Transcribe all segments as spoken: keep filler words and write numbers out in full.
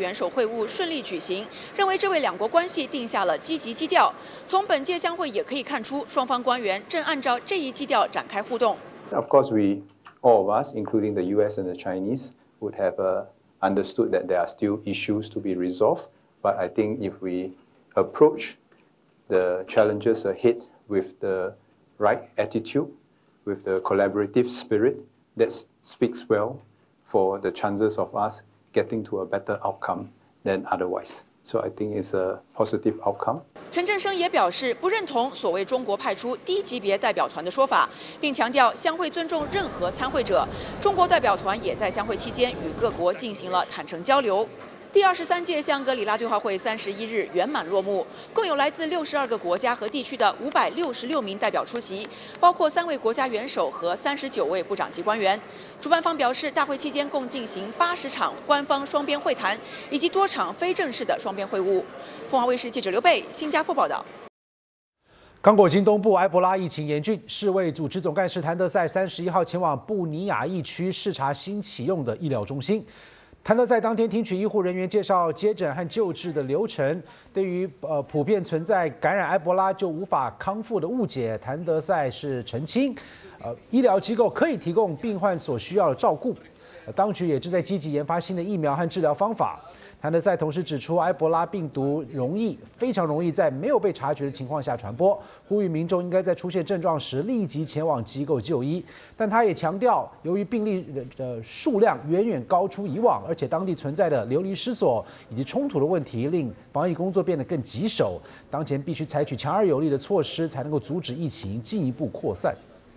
元首会晤顺利举行，认为这为两国关系定下了积极基调。从本届相会也可以看出，双方官员正按照这一基调展开互动。 Of course, we all of us, including the U S and the Chinese, would have uh, understood that there are still issues to be resolved. But I think if we approach the challenges ahead with the right attitude, with the collaborative spirit, that speaks well for the chances of us getting to a better outcome than otherwise. So I think it's a positive outcome. 陈振声也表示不认同所谓中国派出低级别代表团的说法，并强调相会尊重任何参会者。中国代表团也在相会期间与各国进行了坦诚交流。第二十三届香格里拉对话会三十一日圆满落幕，共有来自六十二个国家和地区的五百六十六名代表出席，包括三位国家元首和三十九位部长级官员。主办方表示，大会期间共进行八十场官方双边会谈，以及多场非正式的双边会晤。凤凰卫视记者刘贝，新加坡报道。 刚果金东部埃博拉疫情严峻，世卫组织总干事谭德赛三十一号前往布尼亚疫区视察新启用的医疗中心。谭德赛当天听取医护人员介绍接诊和救治的流程，对于呃普遍存在感染埃博拉就无法康复的误解，谭德赛是澄清，呃医疗机构可以提供病患所需要的照顾，呃、当局也正在积极研发新的疫苗和治疗方法。谭德赛同时指出，埃博拉病毒容易非常容易在没有被察觉的情况下传播，呼吁民众应该在出现症状时立即前往机构就医。但他也强调，由于病例的数量远远高出以往，而且当地存在的流离失所以及冲突的问题，令防疫工作变得更棘手。当前必须采取强而有力的措施，才能够阻止疫情进一步扩散。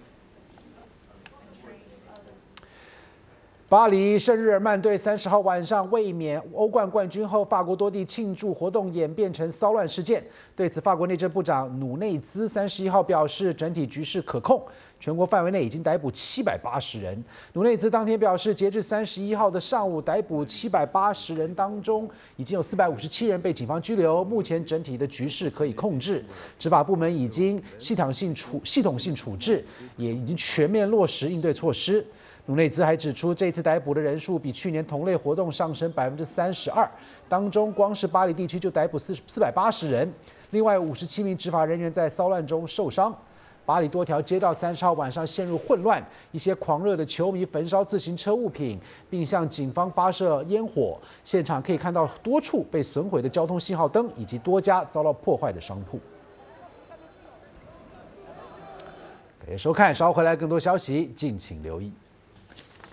巴黎圣日耳曼队三十号晚上卫冕欧冠冠军后，法国多地庆祝活动演变成骚乱事件。对此，法国内政部长努内兹三十一号表示，整体局势可控，全国范围内已经逮捕七百八十人。努内兹当天表示，截至三十一号的上午，逮捕七百八十人当中，已经有四百五十七人被警方拘留，目前整体的局势可以控制，执法部门已经系统性处系统性处置，也已经全面落实应对措施。努内兹还指出，这次逮捕的人数比去年同类活动上升百分之三十二，当中光是巴黎地区就逮捕四四百八十人，另外五十七名执法人员在骚乱中受伤。巴黎多条街道三十号晚上陷入混乱，一些狂热的球迷焚烧自行车物品，并向警方发射烟火。现场可以看到多处被损毁的交通信号灯，以及多家遭到破坏的商铺。感谢收看，稍后回来更多消息，敬请留意。